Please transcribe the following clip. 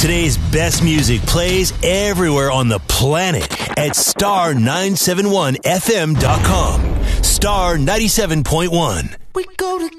Today's best music plays everywhere on the planet at star971fm.com. Star 97.1. We go to